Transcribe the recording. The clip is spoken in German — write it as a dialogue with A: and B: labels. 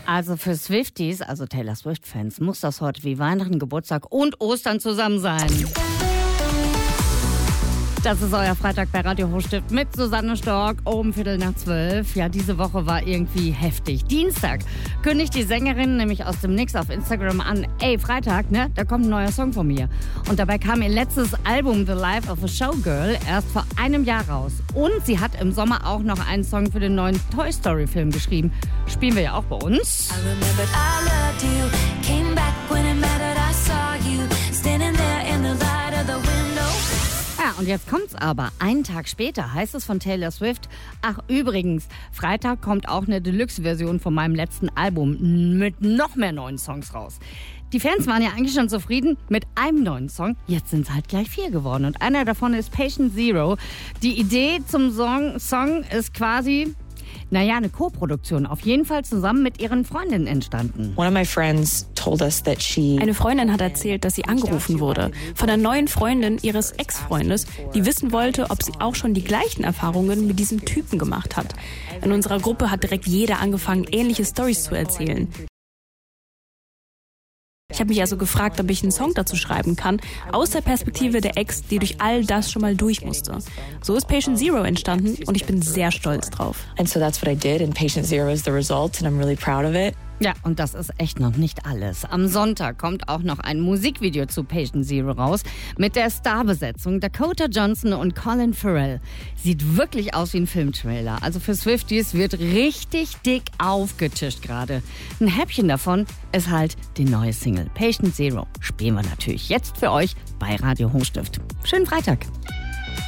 A: Also für Swifties, also Taylor Swift-Fans, muss das heute wie Weihnachten, Geburtstag und Ostern zusammen sein. Das ist euer Freitag bei Radio Hochstift mit Susanne Stork um 11:45. Ja, diese Woche war irgendwie heftig. Dienstag kündigt die Sängerin nämlich aus dem Nix auf Instagram an. Ey, Freitag, ne? Da kommt ein neuer Song von mir. Und dabei kam ihr letztes Album The Life of a Showgirl erst vor einem Jahr raus. Und sie hat im Sommer auch noch einen Song für den neuen Toy Story Film geschrieben. Spielen wir ja auch bei uns.
B: I remembered I loved you. Came back when it mattered. I saw you standing there in the light of the window.
A: Ja, und jetzt kommt's aber. Einen Tag später heißt es von Taylor Swift, ach übrigens, Freitag kommt auch eine Deluxe-Version von meinem letzten Album mit noch mehr neuen Songs raus. Die Fans waren ja eigentlich schon zufrieden mit einem neuen Song. Jetzt sind es halt gleich 4 geworden. Und einer davon ist Patient Zero. Die Idee zum Song ist quasi... eine Co-Produktion, auf jeden Fall zusammen mit ihren Freundinnen entstanden.
C: Eine Freundin hat erzählt, dass sie angerufen wurde von einer neuen Freundin ihres Ex-Freundes, die wissen wollte, ob sie auch schon die gleichen Erfahrungen mit diesem Typen gemacht hat. In unserer Gruppe hat direkt jeder angefangen, ähnliche Storys zu erzählen. Ich habe mich also gefragt, ob ich einen Song dazu schreiben kann, aus der Perspektive der Ex, die durch all das schon mal durch musste. So ist Patient Zero entstanden und ich bin sehr stolz drauf.
D: And so that's what I did and Patient Zero is the result and I'm really proud of it.
A: Ja, und das ist echt noch nicht alles. Am Sonntag kommt auch noch ein Musikvideo zu Patient Zero raus mit der Starbesetzung Dakota Johnson und Colin Farrell. Sieht wirklich aus wie ein Filmtrailer. Also für Swifties wird richtig dick aufgetischt gerade. Ein Häppchen davon ist halt die neue Single Patient Zero. Spielen wir natürlich jetzt für euch bei Radio Hochstift. Schönen Freitag.